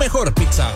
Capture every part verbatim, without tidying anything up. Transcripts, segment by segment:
mejor pizza.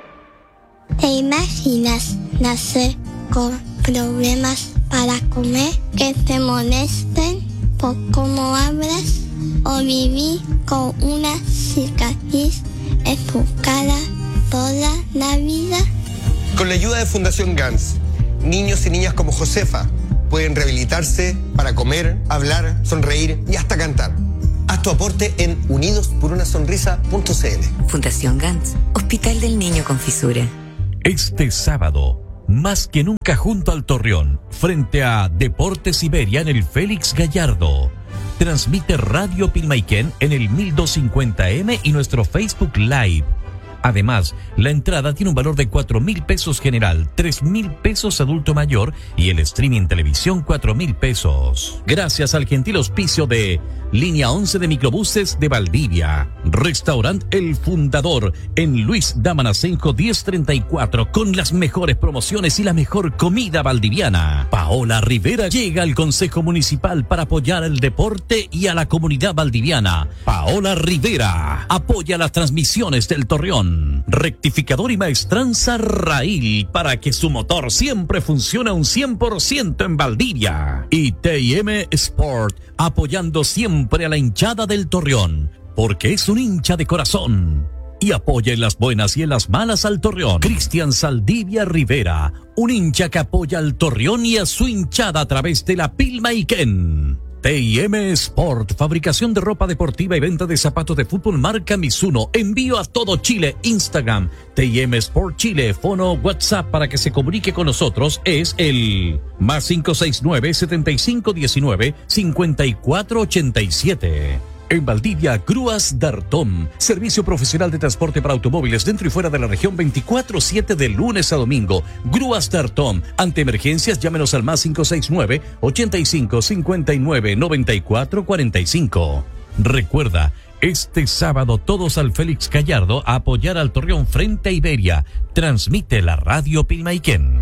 ¿Te imaginas nacer con problemas para comer, que te molesten por cómo hablas, o vivir con una cicatriz en tu cara toda la vida? Con la ayuda de Fundación Gans, niños y niñas como Josefa pueden rehabilitarse para comer, hablar, sonreír y hasta cantar. Haz tu aporte en unidos por una sonrisa punto c l. Fundación Gans, Hospital del Niño con Fisura. Este sábado, más que nunca junto al Torreón, frente a Deportes Iberia en el Félix Gallardo. Transmite Radio Pilmaiquén en el mil doscientos cincuenta eme y nuestro Facebook Live. Además, la entrada tiene un valor de cuatro mil pesos general, tres mil pesos adulto mayor y el streaming televisión cuatro mil pesos. Gracias al gentil auspicio de Línea once de Microbuses de Valdivia, Restaurant El Fundador en Luis Damanacenjo diez treinta y cuatro con las mejores promociones y la mejor comida valdiviana. Paola Rivera llega al Consejo Municipal para apoyar el deporte y a la comunidad valdiviana. Paola Rivera apoya las transmisiones del Torreón. Rectificador y maestranza Rail para que su motor siempre funcione a un cien por ciento en Valdivia. Y T I M Sport apoyando siempre a la hinchada del Torreón, porque es un hincha de corazón y apoya en las buenas y en las malas al Torreón. Cristian Saldivia Rivera, un hincha que apoya al Torreón y a su hinchada a través de la Pilmaiquén. T I M Sport, fabricación de ropa deportiva y venta de zapatos de fútbol marca Mizuno. Envío a todo Chile. Instagram, T I M Sport Chile. Fono WhatsApp para que se comunique con nosotros es el más cinco seis nueve, setenta y cinco diecinueve, cincuenta y cuatro ochenta y siete. En Valdivia, Grúas Dartom, servicio profesional de transporte para automóviles dentro y fuera de la región veinticuatro siete de lunes a domingo. Grúas Dartom, ante emergencias llámenos al más cinco seis nueve, ochenta y cinco, cincuenta y nueve, noventa y cuatro cuarenta y cinco. Recuerda, este sábado todos al Félix Gallardo a apoyar al Torreón frente a Iberia. Transmite la Radio Pilmaiquén.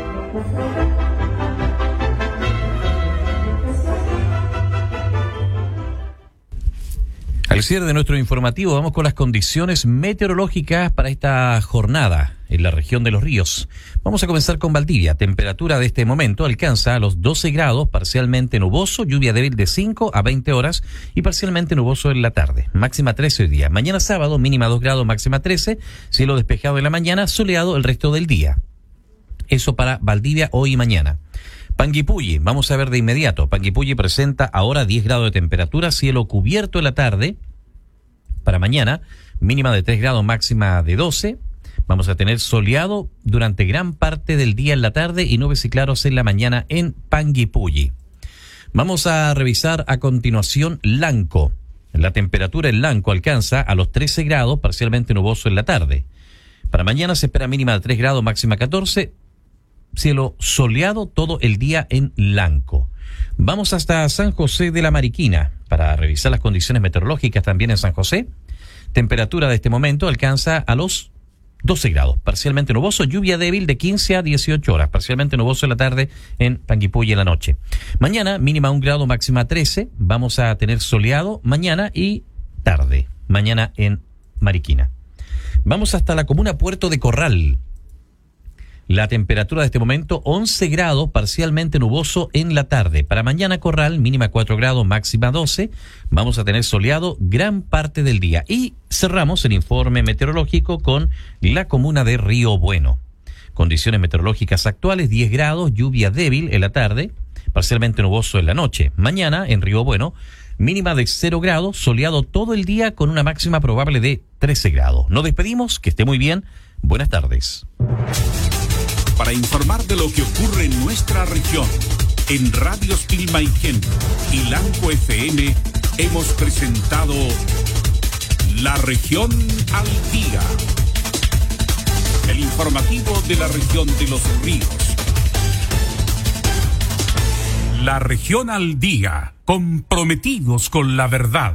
Al cierre de nuestro informativo vamos con las condiciones meteorológicas para esta jornada en la región de Los Ríos. Vamos a comenzar con Valdivia. Temperatura de este momento alcanza a los doce grados, parcialmente nuboso, lluvia débil de cinco a veinte horas y parcialmente nuboso en la tarde. Máxima trece hoy día. Mañana sábado, mínima dos grados, máxima trece, cielo despejado en la mañana, soleado el resto del día. Eso para Valdivia hoy y mañana. Panguipulli, vamos a ver de inmediato. Panguipulli presenta ahora diez grados de temperatura, cielo cubierto en la tarde. Para mañana, mínima de tres grados, máxima de doce. Vamos a tener soleado durante gran parte del día en la tarde y nubes y claros en la mañana en Panguipulli. Vamos a revisar a continuación Lanco. La temperatura en Lanco alcanza a los trece grados, parcialmente nuboso en la tarde. Para mañana se espera mínima de tres grados, máxima catorce. Cielo soleado todo el día en Lanco. Vamos hasta San José de la Mariquina para revisar las condiciones meteorológicas también en San José. Temperatura de este momento alcanza a los doce grados, parcialmente nuboso, lluvia débil de quince a dieciocho horas, parcialmente nuboso en la tarde en Panguipulli en la noche. Mañana mínima un grado, máxima trece, vamos a tener soleado mañana y tarde, mañana en Mariquina. Vamos hasta la comuna Puerto de Corral. La temperatura de este momento, once grados, parcialmente nuboso en la tarde. Para mañana Corral, mínima cuatro grados, máxima doce. Vamos a tener soleado gran parte del día. Y cerramos el informe meteorológico con la comuna de Río Bueno. Condiciones meteorológicas actuales, diez grados, lluvia débil en la tarde, parcialmente nuboso en la noche. Mañana en Río Bueno, mínima de cero grados, soleado todo el día con una máxima probable de trece grados. Nos despedimos, que esté muy bien. Buenas tardes. Para informar de lo que ocurre en nuestra región, en Radios Pilmaiquén y Lanco F M hemos presentado La Región al Día. El informativo de la región de Los Ríos. La Región al Día, comprometidos con la verdad.